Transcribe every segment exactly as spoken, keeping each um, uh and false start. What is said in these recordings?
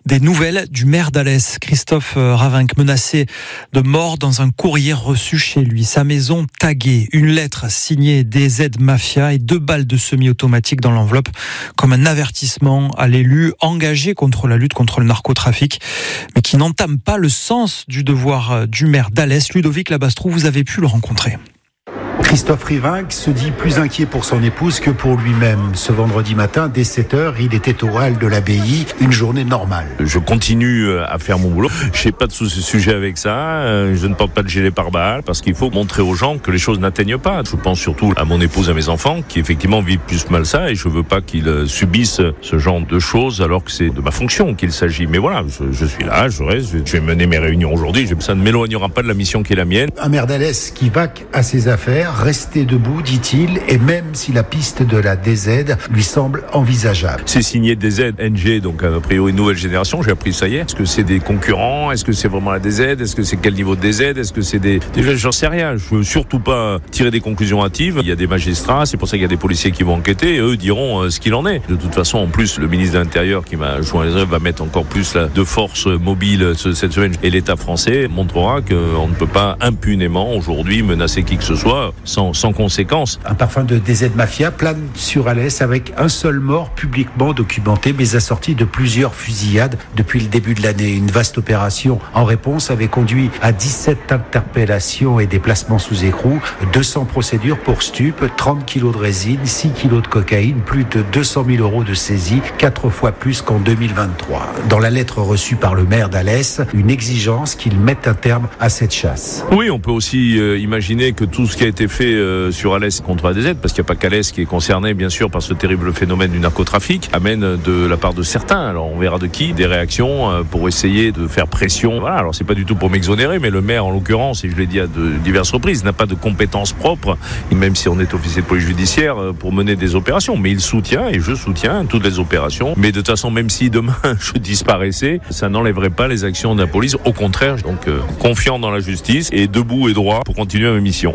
Des nouvelles du maire d'Alès, Christophe Ravinc, menacé de mort dans un courrier reçu chez lui. Sa maison taguée, une lettre signée D Z Mafia et deux balles de semi-automatique dans l'enveloppe comme un avertissement à l'élu engagé contre la lutte contre le narcotrafic, mais qui n'entame pas le sens du devoir du maire d'Alès. Ludovic Labastrou, vous avez pu le rencontrer. Christophe Ravinc se dit plus inquiet pour son épouse que pour lui-même. Ce vendredi matin, dès sept heures, il était au hall de l'abbaye, une journée normale. Je continue à faire mon boulot. Je n'ai pas de sujet avec ça. Je ne porte pas de gilet pare-balles parce qu'il faut montrer aux gens que les choses n'atteignent pas. Je pense surtout à mon épouse, à mes enfants, qui effectivement vivent plus mal ça, et je veux pas qu'ils subissent ce genre de choses alors que c'est de ma fonction qu'il s'agit. Mais voilà, je, je suis là, je reste, je vais mener mes réunions aujourd'hui. Ça ne m'éloignera pas de la mission qui est la mienne. Un maire d'Alès qui vaque à ses affaires, rester debout, dit-il, et même si la piste de la D Z lui semble envisageable. C'est signé D Z N G, donc a priori nouvelle génération, j'ai appris ça hier. Est-ce que c'est des concurrents? Est-ce que c'est vraiment la D Z? Est-ce que c'est quel niveau de D Z? Est-ce que c'est des... Déjà, j'en sais rien. Je veux surtout pas tirer des conclusions hâtives. Il y a des magistrats, c'est pour ça qu'il y a des policiers qui vont enquêter, et eux diront euh, ce qu'il en est. De toute façon, en plus, le ministre de l'Intérieur qui m'a joint les œuvres va mettre encore plus là, de force mobile ce, cette semaine, et l'État français montrera qu'on ne peut pas impunément aujourd'hui menacer qui que ce soit sans sans conséquence. Un parfum de D Z Mafia plane sur Alès avec un seul mort publiquement documenté, mais assorti de plusieurs fusillades depuis le début de l'année. Une vaste opération en réponse avait conduit à dix-sept interpellations et des placements sous écrou, deux cents procédures pour stupes, trente kilos de résine, six kilos de cocaïne, plus de deux cent mille euros de saisie, quatre fois plus qu'en deux mille vingt-trois. Dans la lettre reçue par le maire d'Alès, une exigence qu'il mette un terme à cette chasse. Oui, on peut aussi euh, imaginer que tout ce qui a été fait euh, sur Alès contre la D Z, parce qu'il n'y a pas qu'Alès qui est concerné bien sûr par ce terrible phénomène du narcotrafic, amène de la part de certains, alors on verra de qui, des réactions euh, pour essayer de faire pression. Voilà, alors c'est pas du tout pour m'exonérer, mais le maire en l'occurrence, et je l'ai dit à de diverses reprises, n'a pas de compétences propres, même si on est officier de police judiciaire, euh, pour mener des opérations, mais il soutient, et je soutiens toutes les opérations, mais de toute façon, même si demain je disparaissais, ça n'enlèverait pas les actions de la police, au contraire, donc euh, confiant dans la justice et debout et droit pour continuer ma mission.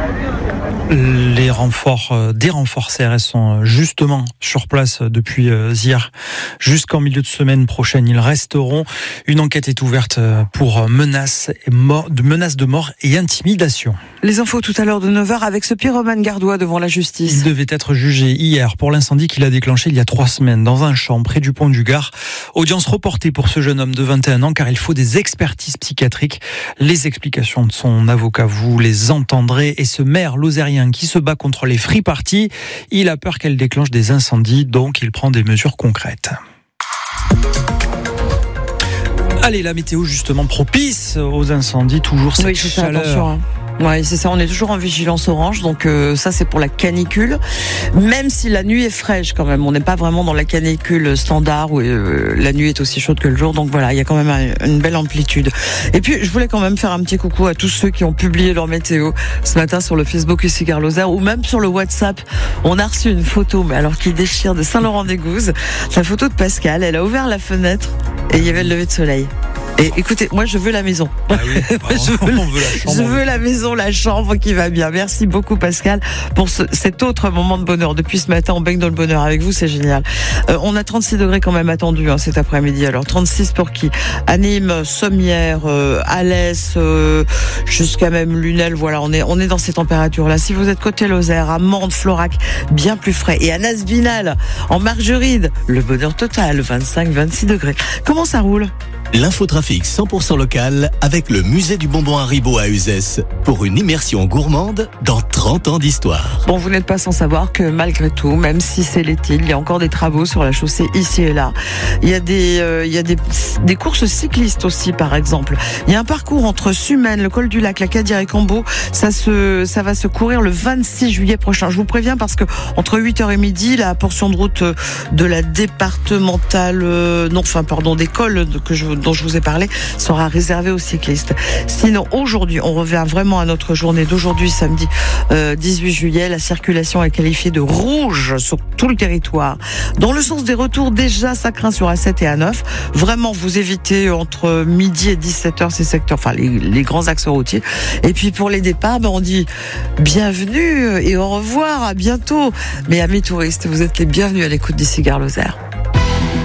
Les renforts, euh, des renforts C R S sont justement sur place depuis euh, hier jusqu'en milieu de semaine prochaine. Ils resteront. Une enquête est ouverte pour menaces et mort, de menaces de mort et intimidation. Les infos tout à l'heure de neuf heures avec ce pyromane gardois devant la justice. Il devait être jugé hier pour l'incendie qu'il a déclenché il y a trois semaines dans un champ près du pont du Gard. Audience reportée pour ce jeune homme de vingt et un ans car il faut des expertises psychiatriques. Les explications de son avocat, vous les entendrez. Et ce maire lozérien qui se bat contre les free parties, il a peur qu'elles déclenchent des incendies, donc il prend des mesures concrètes. Allez, la météo justement propice aux incendies, toujours cette oui, je fais chaleur. attention, hein. Ouais, c'est ça, on est toujours en vigilance orange, donc euh, ça c'est pour la canicule, même si la nuit est fraîche quand même, on n'est pas vraiment dans la canicule standard où euh, la nuit est aussi chaude que le jour, donc voilà, il y a quand même un, une belle amplitude. Et puis je voulais quand même faire un petit coucou à tous ceux qui ont publié leur météo ce matin sur le Facebook ici Gare Lozère ou même sur le WhatsApp. On a reçu une photo, mais alors qui déchire, de Saint-Laurent-des-Gouzes, la photo de Pascal, elle a ouvert la fenêtre et il y avait le lever de soleil. Et écoutez, moi je veux la maison. Ah oui, je, veux la, veut la chambre. je veux la maison, la chambre qui va bien. Merci beaucoup Pascal pour ce, cet autre moment de bonheur. Depuis ce matin, on baigne dans le bonheur avec vous, c'est génial. Euh, on a trente-six degrés quand même attendus hein, cet après-midi. Alors trente-six pour qui? Anime, Sommières, euh, Alès, euh, jusqu'à même Lunel. Voilà, on est on est dans ces températures-là. Si vous êtes côté Lozère, à Mende, Florac, bien plus frais. Et à Nasvinal, en Margeride, le bonheur total, vingt-cinq vingt-six degrés. Comment ça roule? L'infotrafic cent pour cent local avec le musée du bonbon Haribo à Uzès pour une immersion gourmande dans trente ans d'histoire. Bon, vous n'êtes pas sans savoir que malgré tout, même si c'est l'été, il y a encore des travaux sur la chaussée ici et là. Il y a des, euh, il y a des, des courses cyclistes aussi, par exemple. Il y a un parcours entre Sumène, le col du Lac, la Cadière et Cambo. Ça se, ça va se courir le vingt-six juillet prochain. Je vous préviens parce que entre huit heures et midi, la portion de route de la départementale, euh, non, enfin, pardon, d'école que je dont je vous ai parlé sera réservé aux cyclistes. Sinon, aujourd'hui, on revient vraiment à notre journée d'aujourd'hui, samedi euh, dix-huit juillet. La circulation est qualifiée de rouge sur tout le territoire. Dans le sens des retours, déjà, ça craint sur A sept et A neuf. Vraiment, vous évitez entre midi et dix-sept heures ces secteurs, enfin les, les grands axes routiers. Et puis pour les départs, ben, on dit bienvenue et au revoir, à bientôt. Mais amis touristes, vous êtes les bienvenus à l'écoute d'ici Gare Lozère.